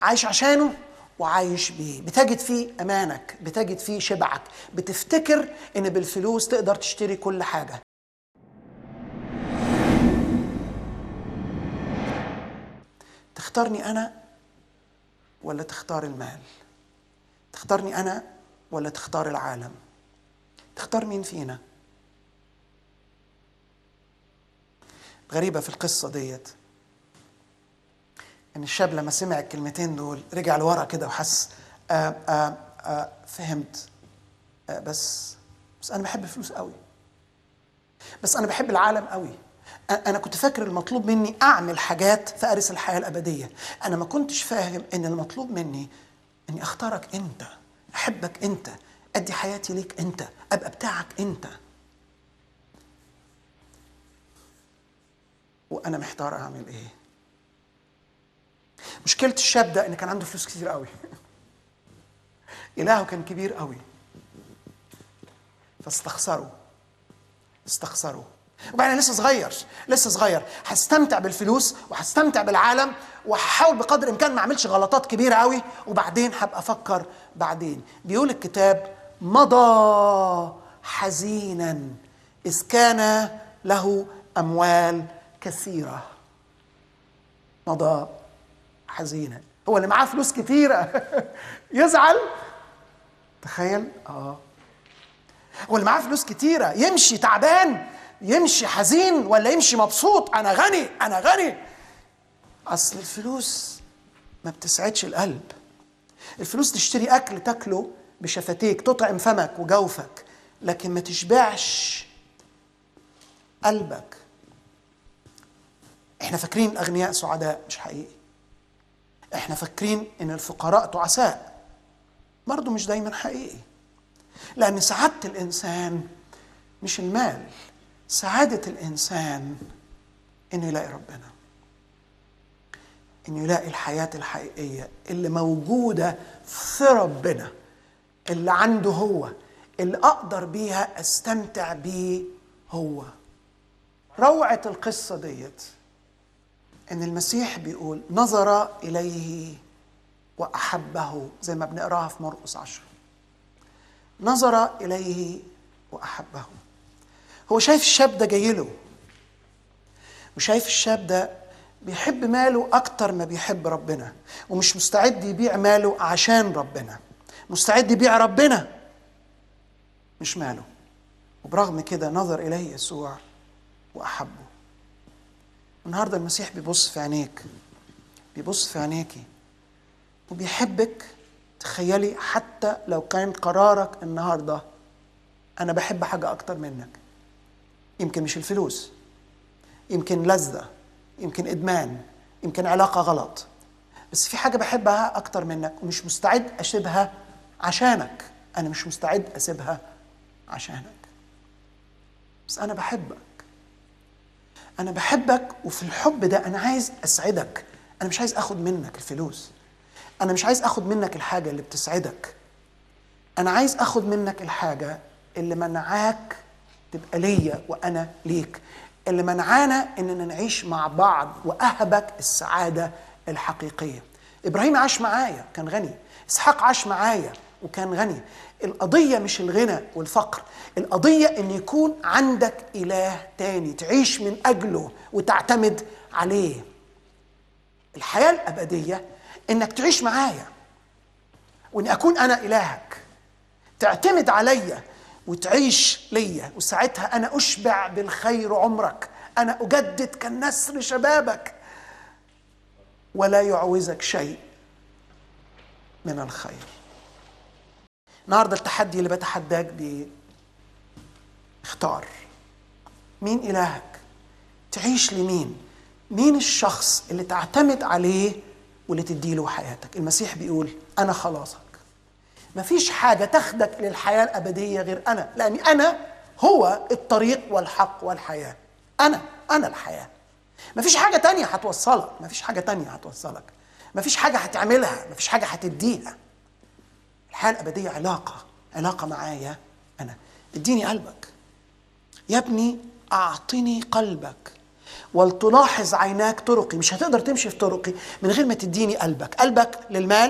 عايش عشانه وعايش بيه، بتجد فيه أمانك، بتجد فيه شبعك، بتفتكر إن بالفلوس تقدر تشتري كل حاجة. تختارني أنا ولا تختار المال؟ تختارني أنا ولا تختار العالم؟ تختار مين فينا؟ غريبة في القصة ديت إن الشاب لما سمع الكلمتين دول رجع لورا كده وحس فهمت. بس أنا بحب الفلوس قوي، بس أنا بحب العالم قوي. أنا كنت فاكر المطلوب مني أعمل حاجات فأرث الحياة الأبدية. أنا ما كنتش فاهم إن المطلوب مني إني أختارك أنت، أحبك أنت، أدي حياتي ليك أنت، أبقى بتاعك أنت. وأنا محتار أعمل إيه. مشكلة الشاب ده إن كان عنده فلوس كتير قوي إلهه كان كبير قوي، فاستخسره. وبعدين لسه صغير، هستمتع بالفلوس وهستمتع بالعالم وهحاول بقدر الامكان ما اعملش غلطات كبيره قوي، وبعدين هبقى افكر بعدين. بيقول الكتاب مضى حزينا اذ كان له اموال كثيره. مضى حزينا. هو اللي معاه فلوس كثيره يزعل؟ تخيل. هو اللي معاه فلوس كتيرة يمشي تعبان، يمشي حزين، ولا يمشي مبسوط؟ أنا غني. أصل الفلوس ما بتسعدش القلب. الفلوس تشتري أكل تاكله بشفتيك، تطعم فمك وجوفك، لكن ما تشبعش قلبك. احنا فاكرين الأغنياء سعداء، مش حقيقي. احنا فاكرين إن الفقراء تعساء، برضو مش دايما حقيقي. لأن سعادة الإنسان مش المال، سعادة الإنسان إنه يلاقي ربنا، إنه يلاقي الحياة الحقيقية اللي موجودة في ربنا، اللي عنده هو، اللي أقدر بيها أستمتع بيه هو. روعة القصة ديت إن المسيح بيقول نظر إليه وأحبه، زي ما بنقراها في مرقس 10. نظر إليه وأحبه. هو شايف الشاب ده جاي له، وشايف الشاب ده بيحب ماله أكتر ما بيحب ربنا، ومش مستعد يبيع ماله عشان ربنا، مستعد يبيع ربنا مش ماله. وبرغم كده نظر إليه يسوع وأحبه. النهاردة المسيح بيبص في عينيك، بيبص في عينيكي، وبيحبك. تخيلي حتى لو كان قرارك النهاردة أنا بحب حاجة أكتر منك، يمكن مش الفلوس، يمكن لذة، يمكن إدمان، يمكن علاقة غلط، بس في حاجة بحبها أكتر منك ومش مستعد أسيبها عشانك. أنا مش مستعد أسيبها عشانك، بس أنا بحبك وفي الحب ده أنا عايز أسعدك. أنا مش عايز أخد منك الفلوس، أنا مش عايز أخد منك الحاجة اللي بتسعدك، أنا عايز أخد منك الحاجة اللي منعاك تبقى ليا وأنا ليك، اللي منعانا إننا نعيش مع بعض وأهبك السعادة الحقيقية. إبراهيم عاش معايا كان غني، إسحاق عاش معايا وكان غني. القضية مش الغنى والفقر، القضية إن يكون عندك إله تاني تعيش من أجله وتعتمد عليه. الحياة الأبدية إنك تعيش معايا، وإن أكون أنا إلهك، تعتمد عليا وتعيش ليا، وساعتها أنا أشبع بالخير عمرك، أنا أجدد كالنسر شبابك، ولا يعوزك شيء من الخير. النهارده التحدي اللي بتحداك بيه، اختار مين إلهك، تعيش لمين، مين الشخص اللي تعتمد عليه واللي تديله حياتك. المسيح بيقول أنا خلاصك. مفيش حاجة تاخدك للحياة الأبدية غير أنا، لأني أنا هو الطريق والحق والحياة. أنا الحياة. مفيش حاجة تانية هتوصلك، مفيش حاجة تانية هتوصلك، مفيش حاجة هتعملها، مفيش حاجة هتديها. الحياة الأبدية علاقة معايا أنا. اديني قلبك يا ابني، أعطني قلبك. ولتلاحظ عيناك طرقي. مش هتقدر تمشي في طرقي من غير ما تديني قلبك. قلبك للمال،